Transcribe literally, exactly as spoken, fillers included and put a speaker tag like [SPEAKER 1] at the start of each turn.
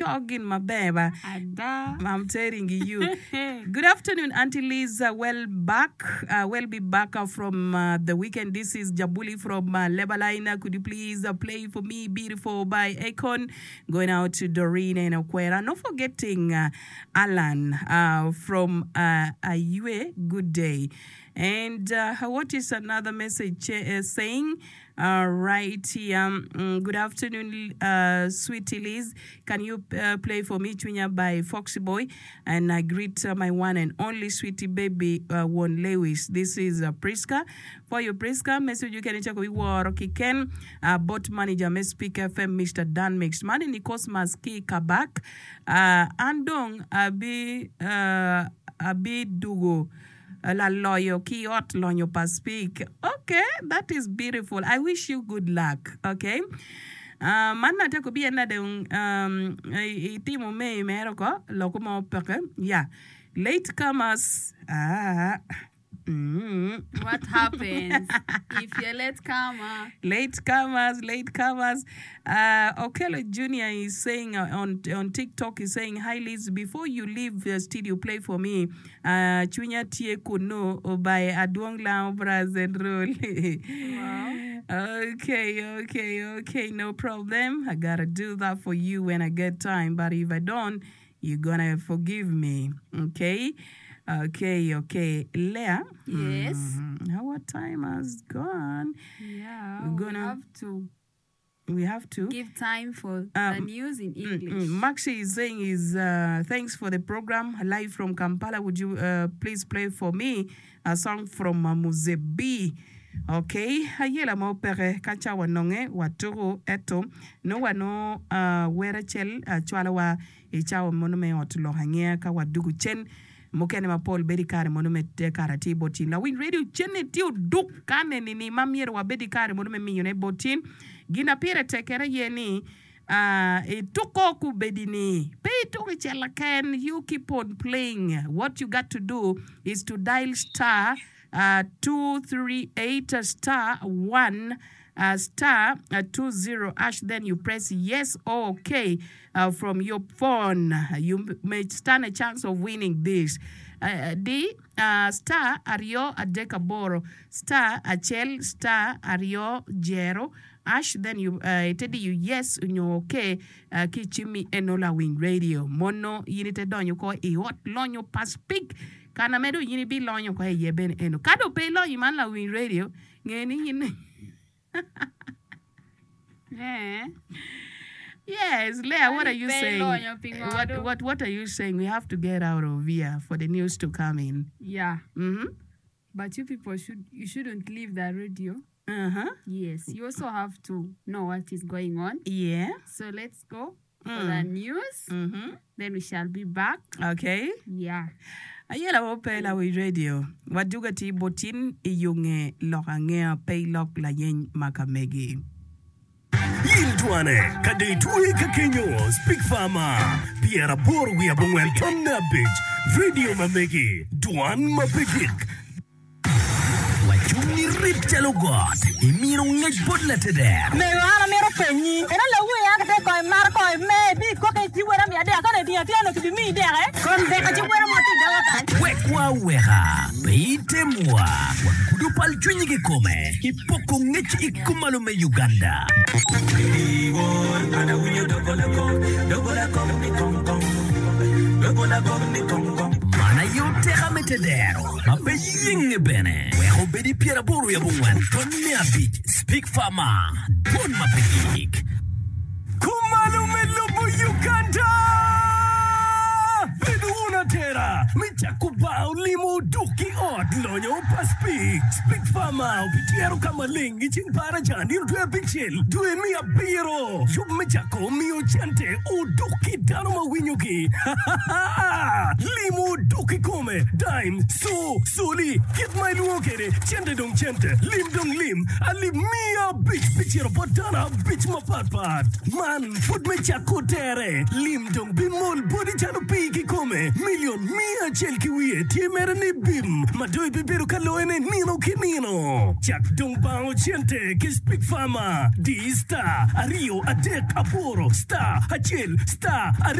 [SPEAKER 1] Shogin Mabeba. I'm telling you. Good afternoon, Auntie Liz. Uh, well back. Uh, well be back uh, from uh, the weekend. This is Jabuli from uh, Lebalina. Could you please uh, play for me Beautiful by Akon? Going out to Doreen and Okwera. Not forgetting uh, Alan uh, from uh, Ayue. Good day. And uh, what is another message uh, saying? All right. Um, mm, good afternoon, uh, Sweetie Liz. Can you uh, play for me Twinya by Foxy Boy? And I greet uh, my one and only sweetie baby, uh, Won Lewis. This is uh, Priska. For your Priska, message you can check with Rocky Ken, uh, bot manager, Miss Speaker F M, Mister Dan Mix. Man in the Cosmos Ki Kabak. Uh, Andong, Abi, uh, Abi Dugo. La loyo kiot lonyo paspik. Okay, that is beautiful. I wish you good luck. Okay. Uh, manna te ko bi na de um itimo me meroko lokuma opeke. Yeah. Late comers. Ah.
[SPEAKER 2] Mm. What happens if you're late comer?
[SPEAKER 1] Late comers, late comers. Uh, Okello Junior is saying uh, on on TikTok, is saying, hi Liz, before you leave the studio, play for me uh, Chunya Tie Kuno by Adwong Lao Braz and Roll. Wow. Okay, okay, okay, no problem. I gotta do that for you when I get time. But if I don't, you're gonna forgive me. Okay? Okay, okay. Leah?
[SPEAKER 2] Yes?
[SPEAKER 1] Mm-hmm. Our time has gone.
[SPEAKER 2] Yeah,
[SPEAKER 1] We're gonna,
[SPEAKER 2] we have to.
[SPEAKER 1] We have to.
[SPEAKER 2] Give time for
[SPEAKER 1] um,
[SPEAKER 2] the news in English.
[SPEAKER 1] Mm-mm. Maxi is saying, is uh, thanks for the program. Live from Kampala. Would you uh, please play for me a song from uh, Muzebi? Okay, ayela mo pere kacha wanonge waturo eto no wano uh, wera chel uh, chwala wa ichawo monume otulo hangea ka wadugu chen mokene ma Paul bedi kare monume te karati botin la win radio chene tiu duk kane ni ni mamiere wa bedi kare monume minyone botin gina pire tekere yeni uh ituko ku bedini pay to chela ken you keep on playing. What you got to do is to dial star Uh, two three eight uh, star one uh, star uh, two zero ash. Then you press yes or okay uh, from your phone. You may stand a chance of winning this. Uh, the uh, star Ario Adekaboro star Achel star Ario Jero ash. Then you uh, tell you yes and you okay. Uh, Kichimi Enola Win Radio Mono Yinite Don you call a what long you pass big. Kana medo yini bi lonyo kwa yeben eno. Kado pay lo man la Win Radio. Ngeni yini.
[SPEAKER 2] Yeah.
[SPEAKER 1] Yes, Leah, what are you saying? What, what what are you saying? We have to get out of here for the news to come in.
[SPEAKER 2] Yeah.
[SPEAKER 1] Mm-hmm.
[SPEAKER 2] But you people should you shouldn't leave the radio.
[SPEAKER 1] Uh-huh.
[SPEAKER 2] Yes. You also have to know what is going on.
[SPEAKER 1] Yeah.
[SPEAKER 2] So let's go
[SPEAKER 1] mm.
[SPEAKER 2] for the news.
[SPEAKER 1] Mm-hmm.
[SPEAKER 2] Then we shall be back.
[SPEAKER 1] Okay.
[SPEAKER 2] Yeah.
[SPEAKER 1] Ayela wopela we radio. Waduga ti botin iyunge lokangea pay lok la yen makamegi.
[SPEAKER 3] Yildwane kade tuwe kakenyo Speak Farmer Piera Boru ya bongwen Tomna Beach Radio mamegi Duan mapegik Wachumi rip telogot Imiro ngej bodla teder
[SPEAKER 4] Mero ala mero penyi Ena lewe ya kate koi mar koi me Bi kwa ke tiwera mi adea kane diya tiano kibi mi dere Kon deka tiwera mati dawa tan
[SPEAKER 3] Wekwa weha Peite mwa Wakudu pal chunyi kikome Kipoko ngej ikumalume Uganda Mana yote hametedero Mape yinge bene Weho bedi Piera Boru ya bungwan Tony Beach Speak Farmer Don mapekik Kumalume lubu Uganda Bedu una tera Michakubao limo duki od Lonyo paspik Speak Farmer Upitiero kama lingi Chin para jani Due bichil Due mia biro Yub michako mio chante O duki dano mawinyoki Limo duki kome Dime So Soli Kit my luokere Chente dong chente Lim dong lim Ali mia bitch Pichero potana Bitch mapatpat Man Food michako tere Lim dong bimol Body chano piki kome Million mia chelki wie Tiemere ni bim Madoi bibiru kaloene nino kinino Chak dong bao chente Ki Speak Farmer D star Ario adek aporo Star Achel Star